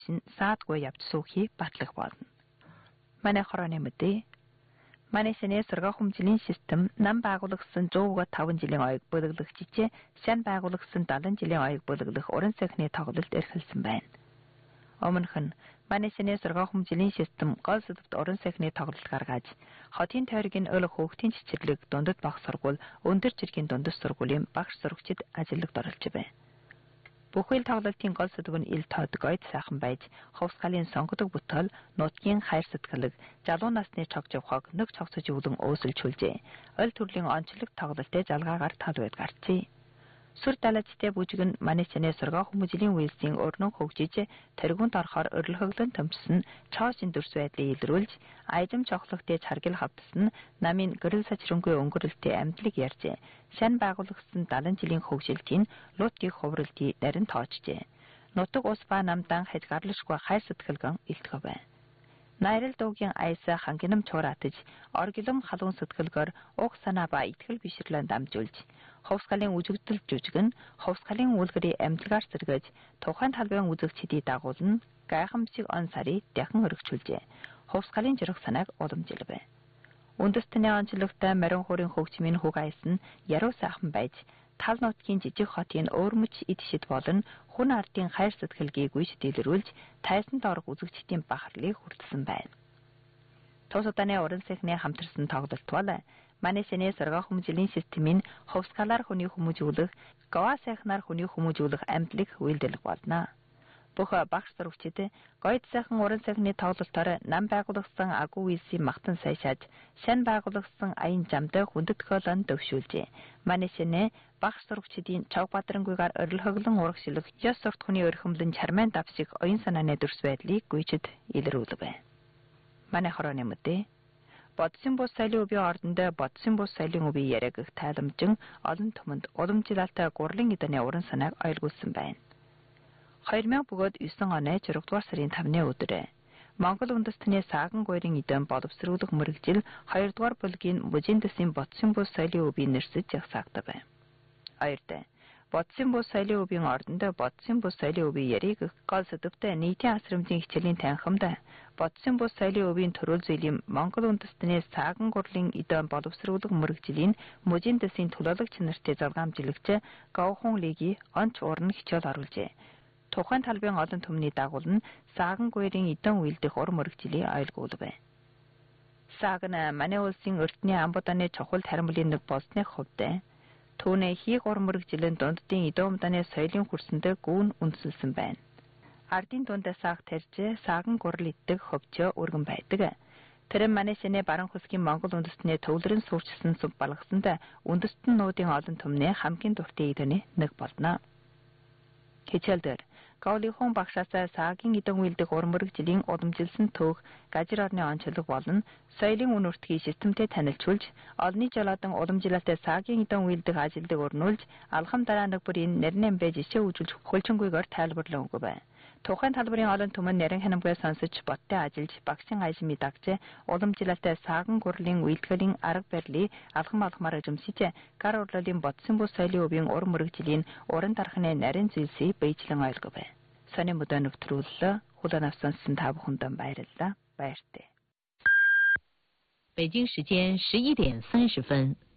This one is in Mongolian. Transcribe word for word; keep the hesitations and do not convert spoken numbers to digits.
чин саадгүй явж суухийг батлах болно. Манай хорооны мэдээ Манай сене сургах хэмжээний систем нам байгуулагдсан one oh five жилийн оёг бүлэглэгчжээ шан байгуулагдсан seventy жилийн оёг бүлэглэх уран сайхны тоглолт эрхэлсэн байна. Өмнөх нь манай сене сургах хэмжээний систем гол сэдвт уран сайхны тоглолт гаргаж хотын тойргийн өлөх хүүхдийн чичирлэг дундад баг сургууль өндөр жиргийн дундас сургуулийн багш сурагчид ажиллагт оролж байна. Бүхэл тоглолтын гол сэдв нь ил тод гойд сайхан байж, ховсгалын сонгодог бүтээл, нутгийн хайр сэтгэлэг, залуу насны чогж явхаг нэг цогцож өвлөн өөсөлж хүлжээ. Ойл төрлийн онцлог тоглолтын жалгаагаар талбайд гарчээ. Сүр далайчтай бүжиг нь манай сене сургах хүмүүжлийн үйлсийн өрнөн хөгжиж, тэргүүнд орохоор өрлөхөглөн төмчсөн чоошин дүрс байдлыг илрүүлж, аязм чохлогтэй чаргил хавтсан намын гэрэл сачрынгүй өнгөрөлтөй амьдлыг ярьжээ. Шан байгуулагдсан seventy жилийн хөгжилтийн луудгийг хувралдий нарийн тоочжээ. Нутаг ус ба намдан хязгаарлашгүй хайр сэтгэлгэн илтгэв байна. Найрал дуугийн айсаа хангинам чураатаж, оргилом халуун сэтгэлгөр уг санаа ба итгэл бишрлэн дамжуулж, ховсгалын үжигдэл жүжигэн ховсгалын үлгэрийн амьдлагаар сэргэж, тухайн талбайн үзэгчдийг дагуулна, гайхамшиг он сарыг дахин өргөжүүлжээ. Ховсгалын жирэх санааг уламжилв. Үндэстний онцлогтой марин хуурын хөгжмийн хүг айс нь яруу сайхан байж, тал нутгийн жижиг хотын өөрмөч эд шид болон хүн ардын хайр сэтгэлгийг гүйж дэлгэрүүлж, тайсанд орох үзэгчдийн бахарлыг хүртсэн байна. Тус удааны уран сайхны хамтарсан тоглолт бол манай сене сургах хэмжээний системийн ховсгалаар хүний хүмүүжүүлэх, гава сайхнаар хүний хүмүүжүүлэх амьдлыг үйлдэлэх болно. Бүх багш сурагчид гойд сайхан уран сайхны тоглолтоор нам байгуулагдсан агуу үйлсийн махтан сайшааж, шан байгуулагдсан аян жамтай хүндэт тохиолон төвшүүлжээ. Манай сене багш сурагчдын чав бадрангүйгээр орилхоглон урагшлах, ёс суртахууны өрхөмлөн чармайн давшиг оюун санааны дүрс байдлыг гүйчэд илрүүлв. Манай хорооны мэдээ Бодсон бус соёлын өвийн ордонд бодсон бус соёлын өвийн яриаг тайламжин олон түмэнд уламжлалтай гурлын эдэний уран санааг ойлгуулсан байна. two thousand бөгөөд nine оны fourth дугаар сарын five-ны өдөр Монгол үндэстний сааган гуйрын эдэн боловсруулах мэргэжил two дугаар бүлгийн мужийн дэсийн бодсон бус соёлын өвийн нэрсэж жагсаагдав. Хоёрт бодсон бус соёлын өвийн ордонд бодсон бус соёлын өвийн яриг гол сэдвтэ нийтийн асрамжийн хичээлийн танхимд бодсон бус соёлын өвийн төрөл зүйлийн Монгол үндэстний сааган гурлын эдэн боловсруулах мэргэжлийн мужийн дэсийн төлөөлөгч нартай залгаамжлагч Говхон лиги онц уурн хичээл оруулжээ. Тухайн талбайн олон түмний дагуул нь сааган гуйрын эдэн үйлдэх ур мөрөгжлийн ойлгуулв. Сааган манай улсын эрдэнэ амбуданы чухал таримлын нэг болсны хувьд түүний хийг ур мөрөгжлийн дунддын эдэн умдааны соёлын хүрсэндээ гүүн үндэслэсэн байна. Ардын дундаа сааг тарьж сааган гурал иддэг хөвчөө өргөн байдаг. Тэр манай сене баран хөсгийн Монгол үндэстний төвлөрөн суурчилсан сүм балгасанд үндэстэн нуудын олон түмний хамгийн дуртай эдэний нэг болно. Хичээлдэр Гаулихон багшаас саагийн эдэн үйлдэх ур мөрөгжлийн уламжилсан төөх, гажир орны онцлог болон соёлын үн үртгийг системтэй танилцуулж, олонний жолоодан уламжлалтай саагийн эдэн үйлдэх ажилдыг өрнүүлж, алхам дараа нэг бүрийн нэрнэн бай жишээ үзүүлж хөлчөнгүйгээр тайлбарлан өгөв. Тухайн талбарын олон түмэн нэрэн ханамгай сонсож боттой ажиллаж, багшийн айшмыг дагж, уламжлалтай сааган гурлын үйлдгэлийн арга барилыг алхам алхмаар эзэмсэж, гар урлалын бодсон бус соёлын өвийн ур мөрөгжлийн уран дарханы нарийн зүйлсийг биечлэн ойлгов. Сони мөдөө нэвтрүүлэлээ хүлээн авсан та бүхэнд баярлалаа. Баяртай. 北京时间十一点三十分。